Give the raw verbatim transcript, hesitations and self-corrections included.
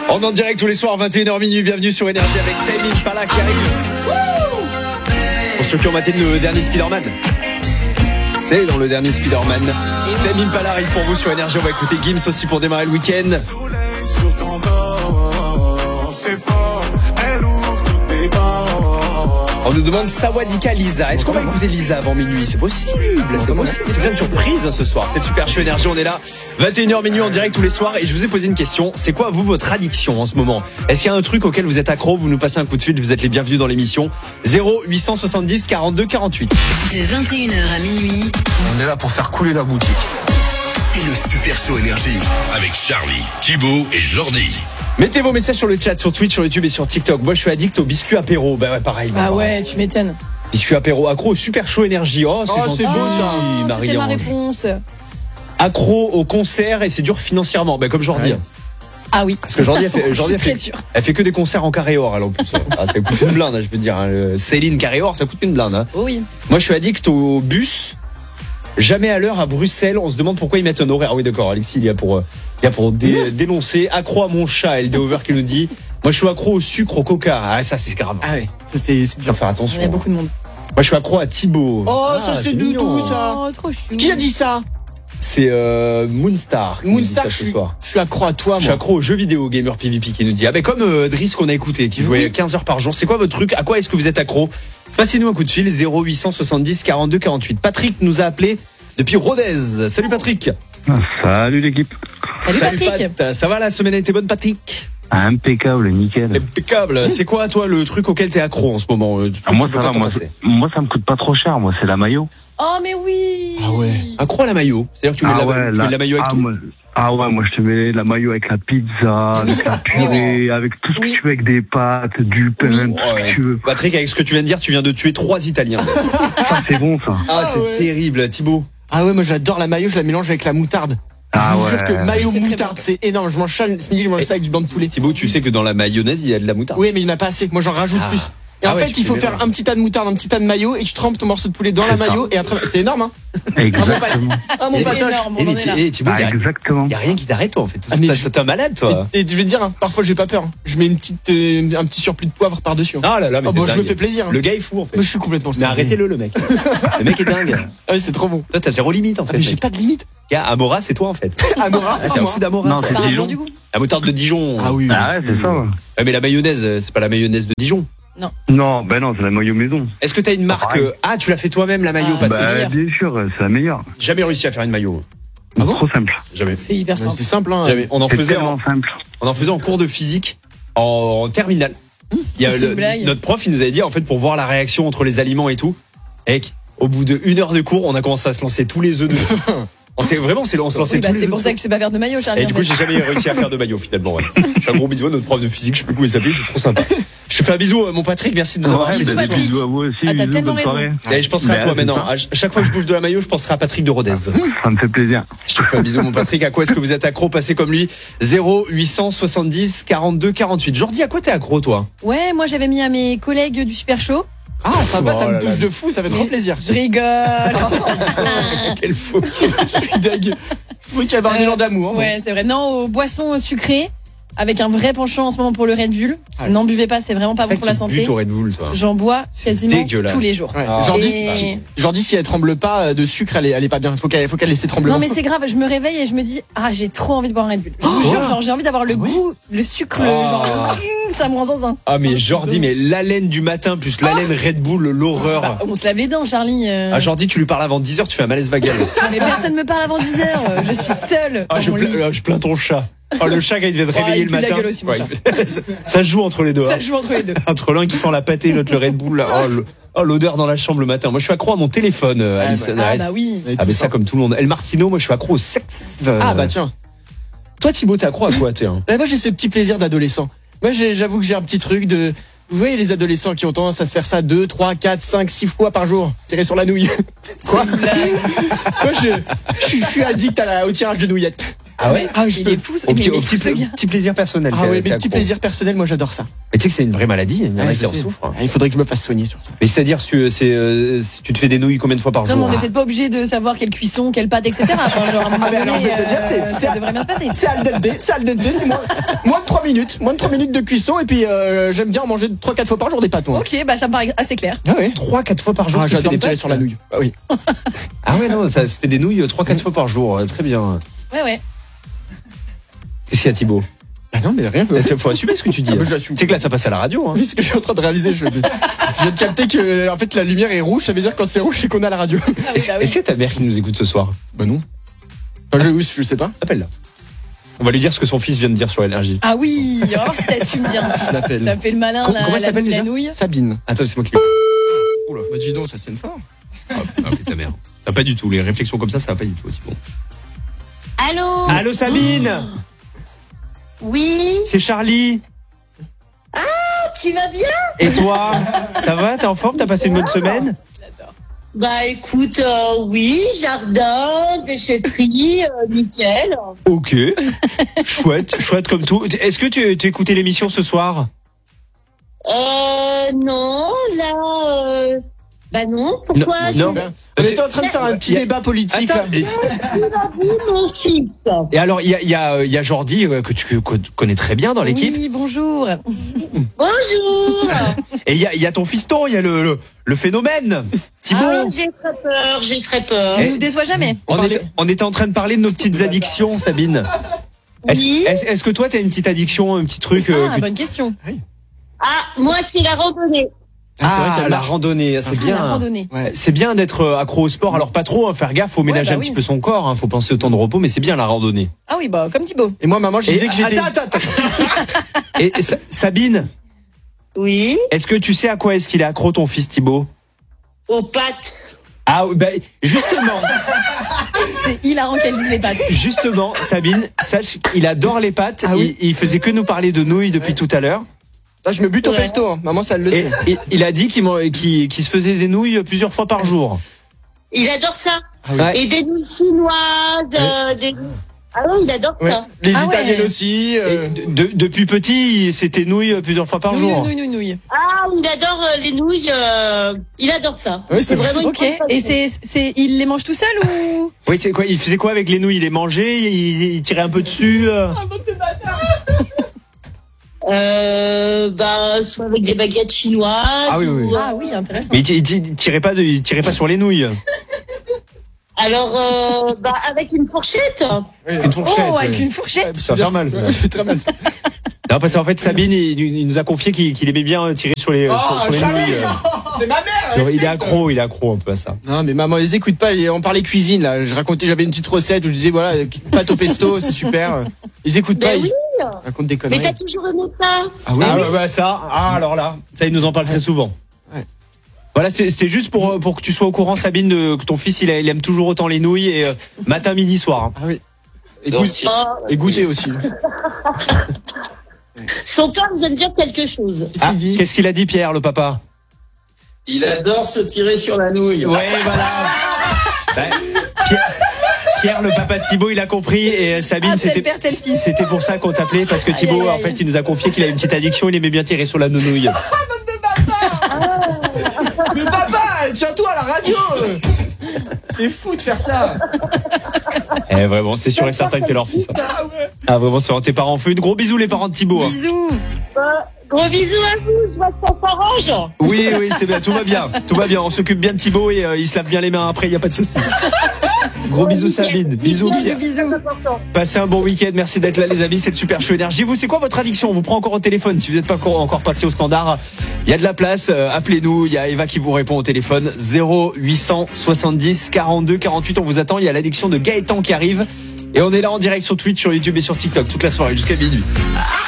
On est en direct tous les soirs, vingt et une heures minuit. Bienvenue sur Énergie avec Tame Impala qui arrive. Pour ceux qui ont maté le dernier Spider-Man. C'est dans le dernier Spider-Man. Tame Impala arrive pour vous sur Énergie. On va écouter Gims aussi pour démarrer le week-end. On nous demande Sawadika Lisa. Est-ce qu'on va écouter Lisa avant minuit? C'est possible, c'est possible. C'est plein de surprises hein, ce soir. C'est le Super Show Énergie, on est là. vingt et une heures minuit en direct tous les soirs. Et je vous ai posé une question. C'est quoi, vous, votre addiction en ce moment? Est-ce qu'il y a un truc auquel vous êtes accro? Vous nous passez un coup de fil, vous êtes les bienvenus dans l'émission. zéro huit cent soixante-dix quarante-deux quarante-huit. De vingt et une heures à minuit. On est là pour faire couler la boutique. C'est le Super Show Énergie avec Charlie, Thibaut et Jordi. Mettez vos messages sur le chat, sur Twitch, sur YouTube et sur TikTok. Moi, je suis addict au biscuit apéro. Bah ouais, pareil. Ah ouais, tu m'étonnes. Biscuit apéro, accro au Super Show Énergie. Oh, c'est oh, gentil. C'est beau ça. Oh, c'était ma réponse. Accro au concert et c'est dur financièrement. Bah comme Jordi. Ouais. Ah oui. Parce que Jordi a fait, Jordi a fait, dur. elle fait que des concerts en carré or. Alors en plus, ah, ça coûte une blinde, je peux dire. Hein. Céline carré or, ça coûte une blinde. Hein. Oh oui. Moi, je suis addict au bus. Jamais à l'heure à Bruxelles. On se demande pourquoi ils mettent un horaire. Ah oui, d'accord. Alexis, il y a pour, il y a pour dé, dénoncer. Accro à mon chat. L D Over qui nous dit. Moi, je suis accro au sucre, au coca. Ah, ça, c'est grave. Ah ouais. Ça, c'est, c'est dur. Faut faire attention. Il y a beaucoup de monde. Moi, je suis accro à Thibaut. Oh, ah, ça, c'est, c'est doudou, ça. Oh, trop chou. Qui a dit ça? C'est euh, Moonstar. Moonstar, je suis, je suis accro à toi, moi. Je suis accro aux jeux vidéo, Gamer P V P qui nous dit. Ah, ben, comme euh, Driss qu'on a écouté, qui jouait oui. quinze heures par jour. C'est quoi votre truc? À quoi est-ce que vous êtes accro? Passez-nous un coup de fil, zéro huit cent soixante-dix quarante-deux quarante-huit. Patrick nous a appelé depuis Rodez. Salut Patrick. Salut l'équipe. Salut, Salut Patrick. Pat. Ça va, la semaine a été bonne, Patrick? Impeccable, nickel. Impeccable. C'est quoi, toi, le truc auquel t'es accro en ce moment? Ah, moi, ça va, moi, moi, ça me coûte pas trop cher, moi, c'est la maillot. Oh, mais oui. Ah ouais. Accro à la maillot. C'est-à-dire que tu mets, ah, la, ouais, tu la... mets la maillot avec ah, tout. Moi... Ah ouais, moi, je te mets la maillot avec la pizza, avec la purée, oui. avec tout ce oui. que tu veux, avec des pâtes, du pain, oui. tout ouais. ce que tu veux. Patrick, avec ce que tu viens de dire, tu viens de tuer trois Italiens. Ça, c'est bon, ça. Ah, c'est ah, ouais. terrible. Thibaut? Ah ouais, moi, j'adore la maillot, je la mélange avec la moutarde. Ah je vous ouais. jure que maillot c'est moutarde, c'est énorme. Je mange ça ce midi, je mange ça avec du blanc de poulet. Thibaut, tu sais que dans la mayonnaise, il y a de la moutarde. Oui, mais il n'y en a pas assez. Moi, j'en rajoute ah. plus. Et ah en ouais, fait, il faut faire un petit tas de moutarde, un petit tas de maillot, et tu trempes ton morceau de poulet dans c'est la maillot, ça. Et après, c'est énorme, hein. Exactement. Ah, mon patoche. Et Thibaut, ah, exactement. Il y a rien qui t'arrête, toi, en fait. Ah, mais t'es un malade, toi. Et, et je vais te dire, hein, parfois, j'ai pas peur. Je mets une petite, euh, un petit surplus de poivre par-dessus. Hein. Ah là là, mais oh, bon, je me fais plaisir. Hein. Le gars est fou, en fait. Moi, je suis complètement. Mais arrêtez-le, le mec. Le mec est dingue. Ah oui, c'est trop bon. Toi, t'as zéro limite, en fait. Mais j'ai pas de limite. Gars, Amora, c'est toi, en fait. Amora, c'est un fou d'Amora. Non, c'est Dijon. La moutarde de Dijon. Ah oui. Ah ouais, c'est ça. Ouais, mais la mayonnaise, c'est pas la mayonnaise de Dijon. Non. Non, ben non, c'est la maillot maison. Est-ce que t'as une marque? Ah, tu l'as fait toi-même, la maillot? Ah, bah, bien sûr, c'est la meilleure. Jamais réussi à faire une maillot. Ah bon? Trop simple. Jamais. C'est hyper simple. C'est simple, hein. Jamais. On en c'est faisait en, simple. On en faisait en cours de physique, en, en terminale. Il y a le, notre prof, il nous avait dit, en fait, pour voir la réaction entre les aliments et tout, et au bout de une heure de cours, on a commencé à se lancer tous les œufs de. On s'est vraiment, on s'est lancé oui, bah tous les c'est pour ça que je sais pas faire de maillot, Charlie. Et du coup, j'ai jamais réussi à faire de maillot, finalement. Ouais. Je fais un gros bisou à notre prof de physique, je sais plus comment il s'appelait, c'est trop sympa. Je te fais un bisou, mon Patrick, merci de nous avoir. Ouais, bisous, Patrick. Bisous à vous aussi. Ah, t'as tellement raison. Et je penserai à toi maintenant. À chaque fois que je bouge de la maillot, je penserai à Patrick de Rodez. Ça me fait plaisir. Je te fais un bisou, mon Patrick. À quoi est-ce que vous êtes accro? Passez comme lui. zéro huit cent soixante-dix quarante-deux quarante-huit. Jordi, à quoi t'es accro, toi? Ouais, moi j'avais mis à mes collègues du Super Show. Ah, sympa, oh ça me touche là. de fou, ça fait trop plaisir. Je rigole. Quel fou. Je suis dingue. Faut qu'il y ait un élan d'amour. Ouais, c'est vrai. Non, aux boissons sucrées, avec un vrai penchant en ce moment pour le Red Bull. Ah, n'en buvez pas, c'est vraiment pas bon pour la santé. Au Red Bull, toi. J'en bois quasiment dégueulasse. tous les jours. Ouais. Ah. Jordi, et... si, Jordi, si elle tremble pas de sucre, elle est, elle est pas bien. Faut qu'elle, faut qu'elle laisse trembler. Non, mais c'est grave. Je me réveille et je me dis, ah, j'ai trop envie de boire un Red Bull. Je vous jure, genre, j'ai envie d'avoir le ah, goût, ouais. le sucre, oh. genre, ça me rend zinzin. Ah, mais Jordi, mais l'haleine du matin plus l'haleine oh. Red Bull, l'horreur. Bah, on se lave les dents, Charlie. Euh... Ah, Jordi, tu lui parles avant dix heures, tu fais un malaise vagal. Mais personne me parle avant dix heures. Je suis seule. Ah, je, pla- je plains ton chat. Oh, le chat, quand il devait te réveiller oh, le matin. La gueule aussi, mon ouais, chat. ça, ça joue entre les deux. Ça hein. joue entre les deux. Entre l'un qui sent la pâtée, l'autre le Red Bull. Oh, le, oh, l'odeur dans la chambre le matin. Moi, je suis accro à mon téléphone, euh, Alice. Ah, bah, ah, bah oui. Ah, mais ça, comme tout le monde. El Martino, moi, je suis accro au sexe. Ah, bah tiens. Toi, Thibaut, t'es accro à quoi, tu hein? Moi, j'ai ce petit plaisir d'adolescent. Moi, j'ai, j'avoue que j'ai un petit truc de. Vous voyez les adolescents qui ont tendance à se faire ça deux, trois, quatre, cinq, six fois par jour, tirer sur la nouille. Quoi? Moi, je, je, je suis addict à la, au tirage de nouillettes. Ah ouais? Ah, je Il peux- est fou, Au mais petit, il est au fou, petit, ce gars. petit plaisir personnel. Ah t'es- ouais, t'es mes petits accro. plaisirs personnels, moi j'adore ça. Mais tu sais que c'est une vraie maladie. Il y en a Ouais, qui je en sais. souffrent. Ah, il faudrait que je me fasse soigner sur ça. Mais c'est-à-dire, tu, c'est, euh, si tu te fais des nouilles combien de fois par Non, jour? mais on n'est peut-être pas obligé de savoir quelle cuisson, quelle pâte, et cetera. Enfin, genre, à un moment Ah, mais donné, alors, je vais te dire, c'est- euh, c'est- ça devrait bien se passer. C'est al dente, c'est al dente, c'est moins, moins de trois minutes, moins de trois minutes de cuisson et puis euh, j'aime bien en manger trois quatre fois par jour des pâtes moi. Ok, bah ça me paraît assez clair. Ah ouais. trois quatre fois par jour. Ah, tu fais j'adore des me tirer pâtes sur la nouille. Ah oui. Ah ouais, non, ça se fait des nouilles trois quatre fois par jour. euh, Très bien. Ouais, ouais. Qu'est-ce qu'il y a, Thibaut? Ah non mais rien. Il faut assumer ce que tu dis. Ah, bah, hein. j'assume. Tu sais que là, ça passe à la radio. Hein. Oui, ce que je suis en train de réaliser, je, je viens de capter que en fait la lumière est rouge, ça veut dire quand c'est rouge c'est qu'on a la radio. Ah oui, Est-ce bah est-ce oui. qu'il y a ta mère qui nous écoute ce soir? Bah non. Enfin, je, je sais pas. Appelle-la. On va lui dire ce que son fils vient de dire sur l'énergie. Ah oui, on va voir si t'assumes dire. Je l'appelle. Ça me fait le malin, Com- la, comment elle la, s'appelle la déjà nouille. Sabine. Attends, c'est moi qui. Oula. Bah dis donc, ça sonne fort. Ah, ah, mais ta mère. Ça va pas du tout. Les réflexions comme ça, ça va pas du tout aussi bon. Allô? Allô, Sabine? Oui? C'est Charlie. Tu vas bien? Et toi? Ça va? T'es en forme? T'as passé une bonne semaine? Bah écoute, euh, oui, jardin, déchetterie, euh, nickel. Ok. Chouette, chouette comme tout. Est-ce que tu, tu as écouté l'émission ce soir? Euh, non, là, euh, bah non, pourquoi? Non, non. Ben, on était en train de faire un petit Il y a- débat politique Attends, là. et, Oui, mon fils. et alors, il y a, il y, a, il y a Jordi euh, que tu que- connais très bien dans l'équipe. Oui, bonjour. Bonjour. Et il y a, il y a ton fiston, il y a le, le, le phénomène. Thibaut. Ah, j'ai très peur, j'ai très peur. On nous déçoit jamais. on, parlait- était, on était en train de parler de nos petites addictions, Sabine. Est-ce Oui. est-ce- est-ce que toi, t'as une petite addiction, un petit truc euh, Ah, que- bonne question. Ah, moi, c'est la randonnée. Ah, c'est Ah, vrai qu'elle la marche. randonnée, c'est Ah, bien. la randonnée. Ouais. C'est bien d'être euh, accro au sport. Alors pas trop, hein, faire gaffe, faut ménager bah un oui. petit peu son corps, hein, faut penser au temps de repos, mais c'est bien la randonnée. Ah oui, bah comme Thibaut. Et moi maman je disais Et- que j'étais. attends, attends, attends. Et Sa- Sabine, Oui. est-ce que tu sais à quoi est-ce qu'il est accro ton fils Thibaut? Aux pâtes. Ah bah, justement, C'est hilarant qu'elle dise les pâtes. justement, Sabine, sache qu'il adore les pâtes. Ah oui. il, il faisait que nous parler de nouilles depuis tout à l'heure. Là je me bute au Ouais. pesto, hein. Maman ça elle le Et, sait. et il a dit qu'il m'en- qu'il- qu'il se faisait des nouilles plusieurs fois par jour. Il adore ça. Ouais. Et des nouilles chinoises, euh, des... Ah oui, il adore Ouais. ça. Les Ah ouais. Italiennes aussi. euh, Et de- de- depuis petit, c'était nouilles plusieurs fois par Nouille, jour. nouille, nouille, nouille. Ah, il adore euh, les nouilles, euh, il adore ça. Oui, c'est vrai. vraiment une Ok. grande Et passion. c'est, c'est, il les mange tout seul ou? Oui, c'est quoi? Il faisait quoi avec les nouilles? Il les mangeait, il, il tirait un peu dessus. euh. Euh, bah, soit avec des baguettes chinoises. Ah oui, oui. ou, euh, Ah oui, intéressant. Mais il, il- il tirait pas, de, il tirait pas sur les nouilles. Alors, euh, bah, avec une fourchette. Une fourchette. Oh, avec ouais. une fourchette. Ça va faire mal, ça. C'est très mal. ça. Non, parce qu'en fait, Sabine, il, il nous a confié qu'il qu'il aimait bien tirer sur les, sur, sur les Charlie, nouilles. euh. c'est ma mère. Genre, il est accro, il est accro un peu à ça. Non mais maman les écoute pas, on parlait cuisine là, je racontais j'avais une petite recette où je disais voilà, pâte au pesto, c'est super. Ils écoutent pas, Ben ils oui. racontent des Mais conneries. t'as toujours aimé ça. Ah oui, ah, oui. ouais, bah, ça, ah, alors là, ça, il nous en parle très souvent. Ouais. Voilà, c'est c'est juste pour, pour que tu sois au courant, Sabine, de- que ton fils, il, a- il aime toujours autant les nouilles, et euh, matin, midi, soir. hein. Ah oui. Et, goût- Ah, et goûter aussi. son père vient de dire quelque chose. Qu'est-ce Ah, qu'il dit qu'est-ce qu'il a dit, Pierre, le papa? Il adore se tirer sur la nouille. Ouais, voilà. Ouais. Pierre, Pierre, le papa de Thibaut, il a compris. Et euh, Sabine, Ah, tel c'était père, tel fils. c'était pour ça qu'on t'appelait, parce que Aïe, Thibaut, aïe, aïe. en fait, il nous a confié qu'il avait une petite addiction, il aimait bien tirer sur la nouille. Mais papa, tiens-toi à la radio. C'est fou de faire ça. Eh, vraiment, c'est sûr et certain que t'es leur fils. hein. Ah, vraiment, c'est tes parents. Fais une gros bisou, les parents de Thibaut. hein. Bisous. Euh, gros bisous à vous, je vois que ça s'arrange. Oui, oui, c'est bien, tout va bien. Tout va bien, on s'occupe bien de Thibaut et euh, il se lave bien les mains après, il n'y a pas de souci. Gros bisous, Sabine. Bisous, Pierre. Bisous. Passez un bon week-end. Merci d'être là, les amis. C'est le Super Show Énergie. Vous, c'est quoi votre addiction? On vous prend encore au téléphone. Si vous n'êtes pas encore encore passé au standard, il y a de la place. Euh, appelez-nous. Il y a Eva qui vous répond au téléphone. zéro huit cent soixante-dix quarante-deux quarante-huit. On vous attend. Il y a l'addiction de Gaëtan qui arrive. Et on est là en direct sur Twitch, sur YouTube et sur TikTok toute la soirée jusqu'à minuit.